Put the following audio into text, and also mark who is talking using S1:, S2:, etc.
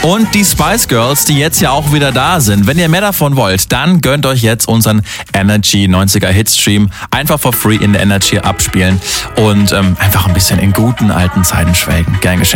S1: Und die Spice Girls, die jetzt ja auch wieder da sind. Wenn ihr mehr davon wollt, dann gönnt euch jetzt unseren Energy 90er Hitstream. Einfach for free in der Energy abspielen und einfach ein bisschen in guten alten Zeiten schwelgen. Gern geschehen.